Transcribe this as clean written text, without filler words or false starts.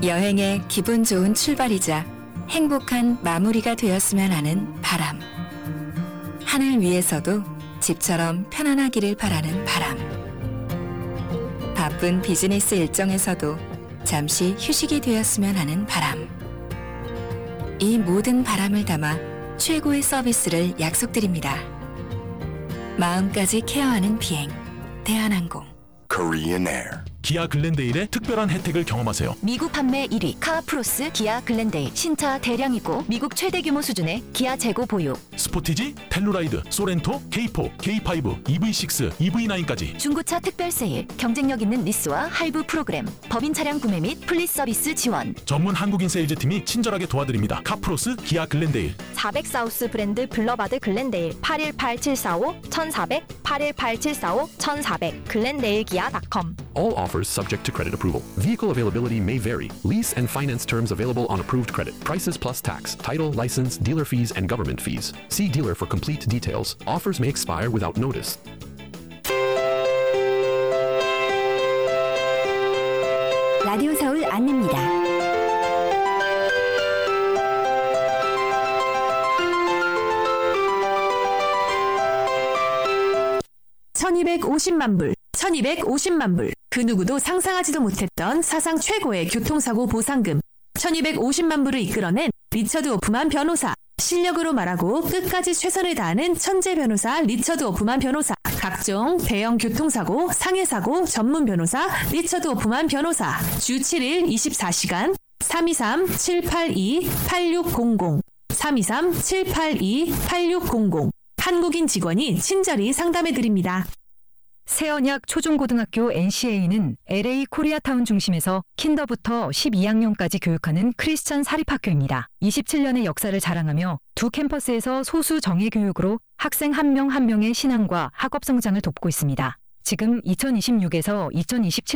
여행의 기분 좋은 출발이자 행복한 마무리가 되었으면 하는 바람. 하늘 위에서도 집처럼 편안하기를 바라는 바람. 바쁜 비즈니스 일정에서도 잠시 휴식이 되었으면 하는 바람. 이 모든 바람을 담아 최고의 서비스를 약속드립니다. 마음까지 케어하는 비행, 대한항공. Korean Air. 기아 글렌데일의 특별한 혜택을 경험하세요. 미국 판매 1위 카프로스 기아 글렌데일. 신차 대량이고 미국 최대 규모 수준의 기아 재고 보유. 스포티지, 텔루라이드, 소렌토, K4, K5, EV6, EV9까지 중고차 특별 세일, 경쟁력 있는 리스와 할부 프로그램, 법인 차량 구매 및 플릿 서비스 지원. 전문 한국인 세일즈팀이 친절하게 도와드립니다. 카프로스 기아 글렌데일. 400 사우스 브랜드 블러바드 글렌데일 818745-1400 818745-1400 글렌데일기아.com. All offers subject to credit approval. Vehicle availability may vary. Lease and finance terms available on approved credit. Prices plus tax, title, license, dealer fees, and government fees. See dealer for complete details. Offers may expire without notice. 라디오 서울 안내입니다. 1250만 불, 1250만 불. 그 누구도 상상하지도 못했던 사상 최고의 교통사고 보상금. 1250만 불을 이끌어낸 리처드 오프만 변호사. 실력으로 말하고 끝까지 최선을 다하는 천재 변호사 리처드 오프만 변호사. 각종 대형 교통사고, 상해사고 전문 변호사 리처드 오프만 변호사. 주 7일 24시간 323-782-8600 323-782-8600 한국인 직원이 친절히 상담해드립니다. 세언약 초중고등학교 NCA는 LA 코리아타운 중심에서 킨더부터 12학년까지 교육하는 크리스천 사립학교입니다. 27년의 역사를 자랑하며 두 캠퍼스에서 소수 정예 교육으로 학생 한 명 한 명의 신앙과 학업 성장을 돕고 있습니다. 지금 2026에서 2027